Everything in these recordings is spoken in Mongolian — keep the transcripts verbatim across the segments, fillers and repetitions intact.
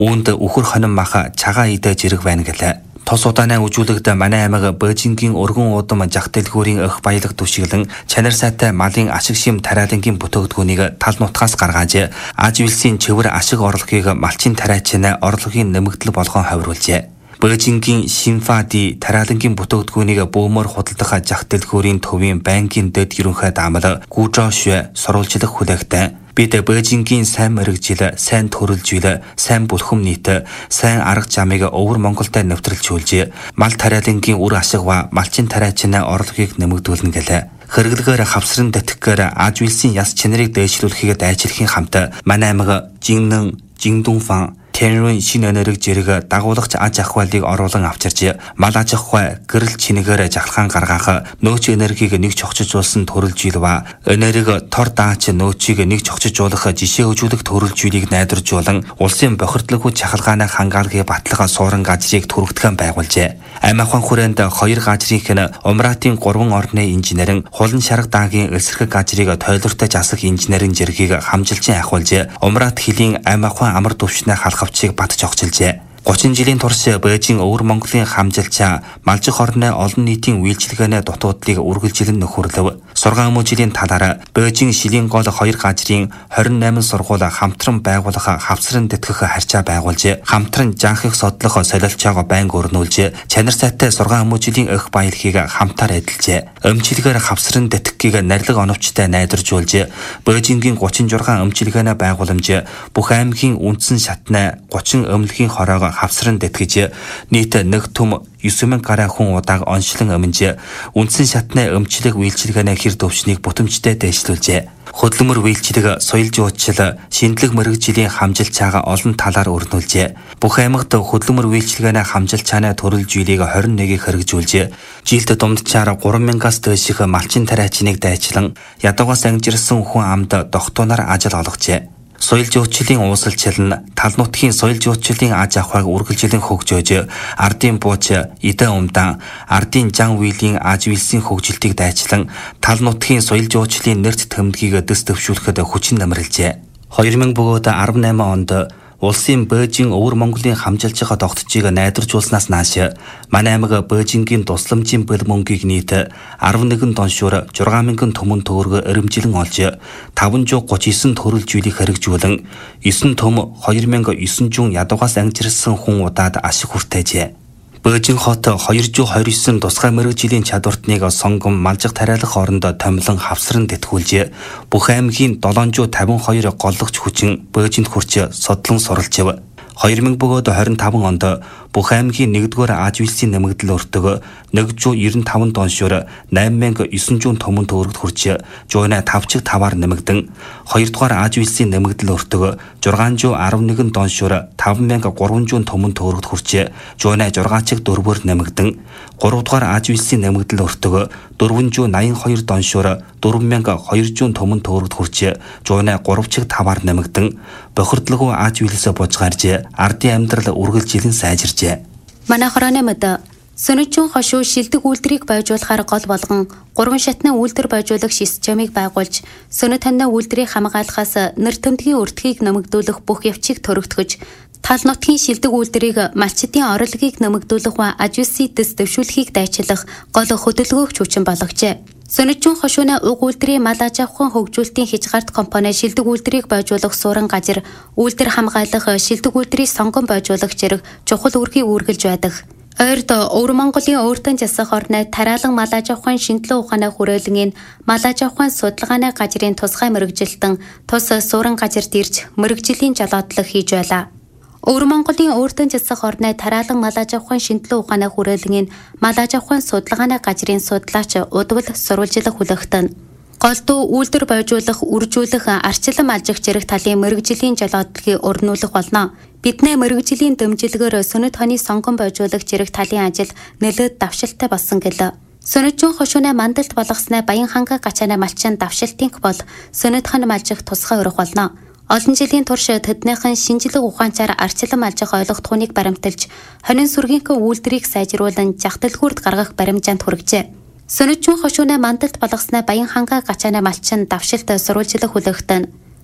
Үүнд үхэр хонин маха чагаа идэ жирэг байна гэлээ. Тос удаанаа үжүүлэгд манай аймаг Бээжингийн өргөн удам жах дэлгүүрийн өх баялаг түшиглэн чанар сайтай малын ашиг шим тариалангийн бүтээгдэхүүнийг тал нутгаас гаргаж Ажвилсийн чивэр ашиг орлогыг малчин тариачин орлогын нэмэгдэл болгон хавируулжээ. Бээжингийн Шинфади тариалангийн бүтээгдэхүүнийг бөөмөр худалдах жах дэлгүүрийн төвийн банкын дэд ерөнхий даамал Гужошвэ сурвалжлах хүлээгтэй. Бид Бээжингийн сайн мэрэгжил, сайн төрөлжил, сайн бүлхэм нийт, сайн арга замыг өвөр Монголд нэвтрэлжүүлж, мал тариалангийн үр ашиг ба малчин тариачин орлогыг нэмэгдүүлнэ гэлээ. Хэрэглэгээр хавсран дэтгэхээр Ажвилсийн яс чанарыг дээшлүүлэхийг дайжлахын хамт манай аймаг Жингнэн, Жингдунфан Тэрэн шинэ энерги зэрэг дагуулагч аж ахуйлыг оруулан авчирч мал аж ахуй гэрэл чинэгээр жахлахаан гаргах нөөц энергийг нэг чогчжуулсан төрөлжил ба энерги тор даач нөөцийг нэг чогчжуулах жишээ өжүүлэх төрөлжүүлийг найдваржуулан улсын бохирдлоггүй чахалгааны хангалтлагыг батлах суурин газрыг түргэтгэн байгуулжээ. Аймаг ахуйн хүрээнд хоёр газрынх нь Умратын гурван орны инженерэн хулан шарга даагийн эсрэг газрыг тойлортой засах инженерийн зэргийг хамжилжин ахиулж Умрат хилийн аймаг ахуйн амар төвчнээ авчиг бат жогчилжээ. гучин жилийн турш Бээжин өвөр Монголын хамжилчаа малжих орны олон нийтийн үйлчилгээний дутуудлыг үргэлжилэн нөхөрлөв. Сургаан өмнө жилийн талаар Бээжин шилийн гол хоёр газрын хорин найман сургууль хамтран байгуулах хавсран тэтгэх харьцаа байгуулж, хамтран жанхыг содлох солилцоогоо байнга өрнүүлж, чанар сайтай сургаан өмнө жилийн өх баялагийг хамтаар эдэлжээ. Өмчилгээр хавсран тэтгэхийг нарилга оновчтой найдваржуулж, Бээжингийн гучин жургаан өмчилгээний байгууламж бүх аймгийн үндсэн шатны гучин өмлөгийн хороог хавсран дэтгэж нийт нэг түм девять мянга гаруй хүн удааг онцлон өмнж үндсэн шатны өмчлөг үйлчилгээний хэр төвчнийг бүтэмжтэй дэвшлүүлжээ. Хөдөлмөр үйлчлэг, соёл жуулчлал, шинжлэх мэргэжлийн хамжилчаага олон талаар өрнүүлжээ. Бүх аймагт хөдөлмөр үйлчилгээний хамжилчааны төрөлжүүлийг двадцать одныг хэрэгжүүлж, жилд дундчаар три мянгаас дээших малчин тариачныг дайчлан ядуугаас ангижирсан хүн амд дохтуунаар ажил олгожээ. Соёл жуулчлалын уусалчил нь тал нутгийн соёл жуулчлалын аж ахуйг үргэлжлэн хөгжөөж, ардын бууч, эдэ умдан, ардын жан үйлийн Ажвилсийн хөгжилтийг дайчлан тал нутгийн соёл жуулчлалын нэрт тэмдгийг дэс дэвшүүлэхэд хүчин намралжээ. две тысячи десять онд улсын Бээжин өвөр Монголын хамжилчих тогтцыг найдваржуулснаас нааш манай аймаг Бээжингийн тусламжийн бэл мөнгийг нийт eleven тоншуур six мянган төмөн төгрөг эрэмжилэн олж five hundred thirty-nine төрөлжүүлийг хэрэгжүүлэн nine төм two thousand nine hundred ядуугаас ангижирсан хүн удаад ашиг хүртээжээ. Бээжин хот two hundred twenty-nine тусгай мэргэжлийн чадвартныг сонгон малжих тариалах орондоо томилон хавсран тэтгэүүлж, бүх аймгийн seven hundred fifty-two голлогч хүчин Бээжинд хурч содлон суралжив. twenty twenty-five онд бүх аймгийн нэгдүгээр Ажвилсийн нэмэгдэл өртөг one hundred ninety-five тоншуур eight thousand nine hundred төмөн төгрөгт хүрч жуйна five чиг five-аар нэмэгдэн, хоёрдугаар Ажвилсийн нэмэгдэл өртөг six hundred eleven тоншуур five thousand three hundred төмөн төгрөгт хүрч жуйна six чиг four-оор нэмэгдэн, гуравдугаар Ажвилсийн нэмэгдэл өртөг four hundred ninety-two тоншуур four thousand two hundred төмөн төгрөгт хүрч жуйна three чиг five-аар нэмэгдэн, бохирдлогоо Ажвилсээ бужгарж ардын амьдрал үргэлжилэн сайжирч. Манай хорооны мэд Сөнөчөн хошуу шилдэг үйлдвэрийг байжуулахаар гол болгон гурван шатны үйлдвэр байжуулах системийг байгуулж, сөнө таньны үйлдвэрийг хамгаалахаас нэр томдгийн өртгийг нэмэгдүүлэх бүх явцыг төрөгдгөж, тал нутгийн шилдэг үйлдвэрийг малчдын орлогыг нэмэгдүүлэх ба Ажвилсийн дэс дэвшүүлэхийг дайчлах гол хөдөлгөөгч хүчин болгожээ. Сөнөчөн хошууны уг үйлдвэрийн мал аж ахуйн хөгжүүлэлтийн хязгаарт компани шилдэг үйлдвэрийг байжуулах суурин газар, үйлдвэр хамгаалах, шилдэг үйлдвэрийг сонгон байжуулах зэрэг чухал үүргийг үүргэлж байдаг. Ойрд өвөр Монголын өөртөө засах орны тариалан мал аж ахуйн шинжилгээ ухааны хүрээлэнгийн мал аж ахуйн судалгааны газрын тусгай мэргэжилтэн тус суурин газарт ирж мэргэжлийн жалоотлог хийж байлаа. Өвөр Монголын өөртөө засах орны тариалан мал аж ахуйн шинжилгээ ухааны хүрээлэнгийн мал аж ахуйн судалгааны газрын судлаач удвал сурвалжлах хүлээгтэн голдуу үйлдвэр бойжуулах, үржүүлэх, арчлан малжих зэрэг талын мэргэжлийн жалоотлогыг өрнүүлэх болно. Бидний мэргэжлийн дэмжлэгээр сөнөд хоны сонгон бойжуулах зэрэг талын ажил нэлээд давшилттай болсон гэлээ. Сөнөчөн хошууны мандалд болгосноо Баян ханга гачааны малчин давшилтынх бол сөнөд хон малжих тусгай өрөх болно. Олон жилийн турш тэднийхэн шинжилгээ ухаанчаар арчлан малжих ойлгохтгүйг баримталж, хонин сүргийнхээ үйлдвэрийг сайжруулан жахталгүрд гаргах баримжаанд хүргэжээ. Сөнөчөн хошууны мандалд болгосноо Баян ханга гачааны малчин давшилт сурвалжлах хүлээгтэн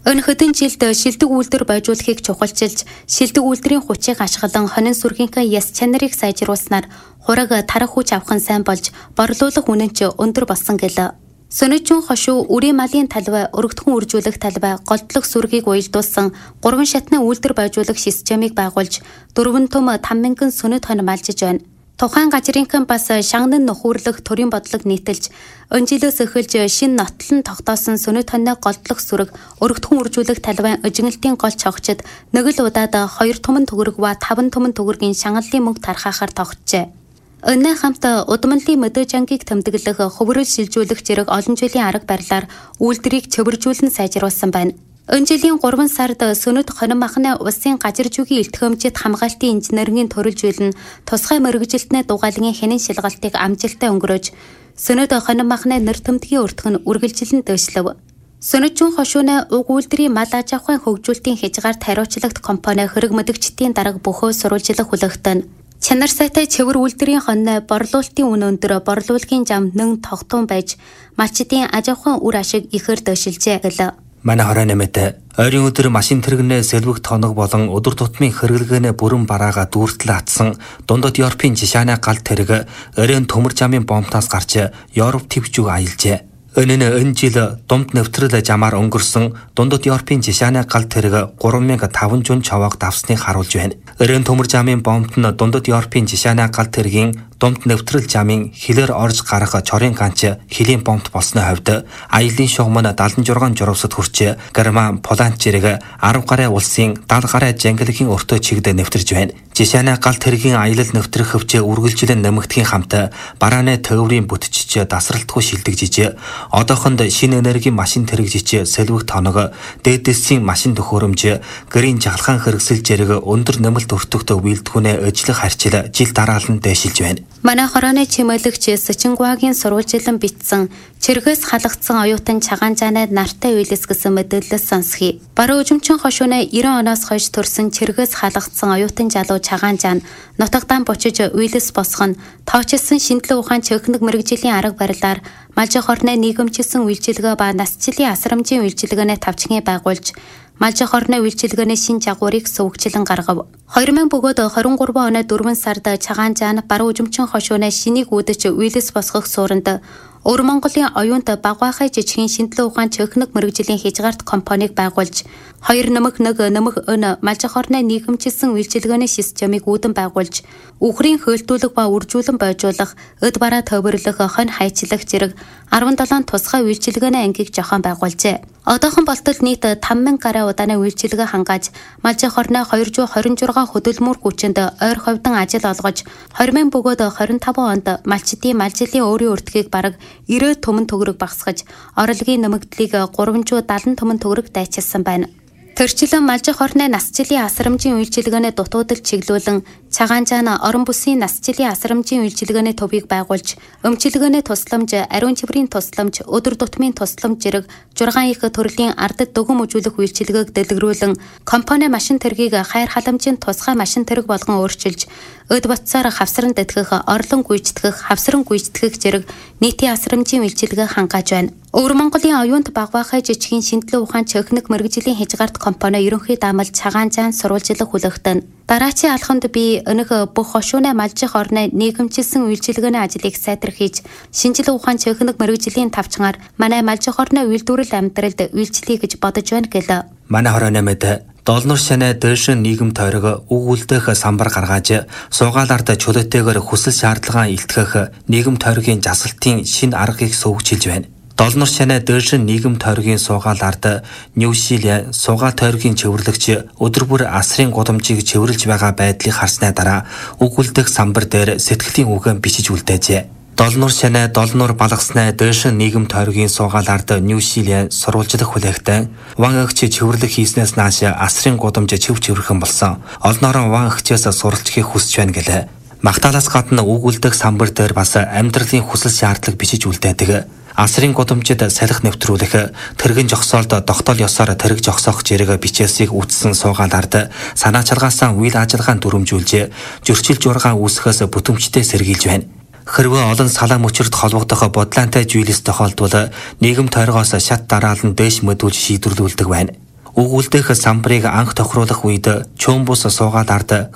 Өн хэдэн жилд шилдэг үйлдвэр байжуулахыг чухалчилж, шилдэг үйлдвэрийн хүчийг ашиглан хонин сүргийнхээ яс чанарыг сайжруулснаар хураг тарах хүч авах нь сайн болж, борлуулах үнэн ч өндөр болсон гэлээ. Соничун хошуу үрийн малын талбай, өргөдгөн үржүүлэх талбай, голдлох сүргийг уялдуулсан гурван шатны үйлдвэр байжуулах системийг байгуулж, дөрвөн том тамминган сонит хон малжиж байна. Тухайн газрынхан бас шанган нөхөрлөх төрийн бодлого нийтэлж, өнжилөөс эхэлж шинэ нотлон тогтоосон сонит хоньны голдлох сүрэг, өргөдгөн үржүүлэх талбайн өжиглтийн гол цогчид нэг л удаад хоёр томон төгрөг ба таван томон төгрөгийн шангаллын мөнгө тархаахаар тогтжээ. Өнөө хамт удамлын мөдөж ангийг тэмдэглэх, хөврөл шилжүүлэх зэрэг олон жилийн арга барилаар үйлдвэрийг цэвэржүүлэн сайжруулсан байна. Өнжилийн гурван сард Сөнөд хонин махны улсын газар зүйн илтгэмжид хамгаалтын инженерийн төрөлжүүлэн тусгай мэргэжилтний дугаалгын хянин шалгалтыг амжилттай өнгөрөөж, Сөнөд хонин махны нэр томтгийн өртгөн үргэлжилэн дэвшлэв. Сөнөдчүн хошууны уг үйлдвэрийн мал аж ахуйн хөгжүүлэлтийн хязгаарт хариуцлагт компани хэрэг мэдгчдийн дарга бөхөө сурвалжлах хүлэгтэн. Чанар сайтай цэвэр үйлдвэрийн хоньны борлуулалтын үн өндөр, борлуулгын зам нэн тогтун байж, малчдын аж ахуйн үр ашиг ихээр дэвшилжээ гэлээ. Манай хорой нэмэт ойрын өдөр машин тэрэгнээ сэлбэг тоног болон өдөр тутмын хэрэглэгээнэ бүрэн бараага дүүртэл атсан дундад Европын жишааны гал тэрэг оройн төмөр замын бомтоос гарч Европ төвчүүг аялжээ. Өнөө энэ жил думд нэвтрэл замаар өнгөрсөн дундад Европын жишааны гал тэрэг гурван мянган таван жүн чавааг давсныг харуулж байна. Оройн төмөр замын бомт нь дундад Европын жишааны гал тэрэгийн думд нэвтрэл замын хилээр орж гарах чорын ганч хилийн бомт болсны хувьд аялын шугам нь даалдан жургаан журавсад хүрч Герман, Поланд зэрэг арав гаруй улсын даал гаруй жангилгийн өртөө чигд нэвтэрж байна. Жишааны гал тэргийн аялал нэвтрэх хөвчөө үргэлжлэн нэмэгдэхийн хамт барааны төврийн бүтчиж дасралтгүй шилдэгжиж, одоохонд шинэ энергийн машин тэрэгжиж сэлбэг тоног, дээдэсийн машин төхөөрөмж, гэрийн жагалхан хэрэгсэл зэрэг өндөр нэмэлт өртөгтэй үйлдвэрнээ ажиллах харьцал жил дараалан дэвшилж байна. Манай хорооны чимэйлэгч Сочингвагийн сурвалжилан бичсэн Чиргэс халагдсан оюутан цагаан жанаад нартай үйлс гэсэн мэдээлэл сонсхий. Баруун өжимчин хошууны девяносто оноос хойш төрсэн Чиргэс халагдсан оюутан залуу цагаан жан нутагдаан бочиж үйлс босгох нь тоочилсан шинжилгээ ухаан техник мэргэжлийн арга барилаар малжих хорны нийгэмчилсэн үйлчилгээ ба насжилтын асрамжийн үйлчилгээний тавчгийн байгуулж малжих хорны үйлчилгээний шин жагуурыг сувгчлан гаргав. хоёр мянга бөгөөд двадцать три оны дөрвөн сард цагаан жаан баруун өжимчин хошууны шинийг үүдэж үйлс босгох суурьнд Өвөр Монголын оюунт багваахай жижигхэн шинжилгээ ухаан техник мэргэжлийн хязгаарт компаниг байгуулж хоёр нэмэг нэг нэмэг өн малжих хорны нийгэмчилсэн үйлчилгээний системийг үүдэн байгуулж үхрийн хөөлтүүлэг ба үржүүлэн бойжуулах, өд бараа төвөрлөх, хонь хайчлах зэрэг десет тусгай үйлчилгээний ангийг жохон байгуулжээ. Одоохон болтол нийт таван мянга гаруй удааны үйлчилгээ хангааж малжих хорны двести двадцать шесть хөдөлмөр хүчинд ойр ховдон ажил олгож двадцать мянга бөгөөд двадцать пять онд малчдын малжилын өөрийн өртгийг бараг девяносто төмөн төгрөг багасгаж орлогын нэмэгдлийг тhree seventy төмөн төгрөг дайчилсан байна. Төрчлөн малжих хорны насжилын асрамжийн үйлчилгээний дутуудад чиглүүлэн цагаан жаан орон бүсийн насжилын асрамжийн үйлчилгээний төвийг байгуулж өмчилгээний тусламж, ариун чиврийн тусламж, өдөр тутмын тусламж зэрэг зургаан их төрлийн ардад дөгөм үзүүлэх үйлчилгээг дэлгэрүүлэн компани машин тэргийг хайр халамжийн тусгай машин тэрэг болгон өөрчилж өд батсаар хавсран дэтгэх, орлон гүйцэтгэх, хавсран гүйцэтгэх зэрэг нийтийн асрамжийн үйлчилгээ хангааж байна. Өвөр Монголын оюунт багваахай жижигхэн шинжилгээ ухаан техник мэргэжлийн хязгаарт компани ерөнхий даамал цагаан жаан сурвалжлах хүлэгтэн. Дараачийн алхамд би өнөг бүх хошууны малжих орны нийгэмчилсэн үйлчилгээний ажлыг сайдэрхийж, шинжилгээ ухаан техник мэргэжлийн тавчгаар манай малжих орны үйлдвэрлэл амьдралд үйлчлэе гэж бодож байна гэлээ. Манай хорооны мэд долнор шанаа дэшин нийгэм тойрог үг үлдэх самбар гаргааж суугаалаард чөлөөтэйгээр хүсэл шаардлагаа илтгэх нийгэм тойргийн жасалтын шинэ аргыг сувгчилж байна. Долнор шанаа дэшин нийгэм тойргийн суугаалаард Нью-Зеланд суугаал тойргийн цэвэрлэгч өдөр бүр асрын гудамжийг цэвэрлж байгаа байдлыг харсны дараа үг үлдэх самбар дээр сэтгэлийн үгэн бичиж үлдээжээ. Долнор шанаа долнор балгаснаа дэшин нийгэм тойргийн суугаалаард Нью-Зеланд сурвалжлах хүлээгтэн ван агч цэвэрлэх хийснээс нааш асрын гудамж цэв цэвэрхэн болсон. Олноороо ван агчээс суралцахыг хүсэж байна гэлээ. Магтаалаас гадна үг үлдэх самбар дээр бас амьдралын хүсэл шаардлага бичиж үлдээдэг. Асрын гудамжид салхи нэвтрүүлэх, тэрэгэн жогсоолд тогтоол ёсоор тэрэг жогсоох зэрэг бичээсийг үтсэн суугаалаард санаа чаргаасан үйл ажиллагаанд дүрмжүүлж, зөрчил жургаан үүсгэхээс бүтэмжтэй сэргийлж байна. Хэрвээ олон салаа мөчөрд холбогдох бодлоонтой зүйлс тохиолдвол нийгэм тойргоос шат дараалан дээш мэдүүлж шийдвэрлүүлдэг байна. Угуулдах самбарыг анх тохируулах үед чөөн бус суугаад ард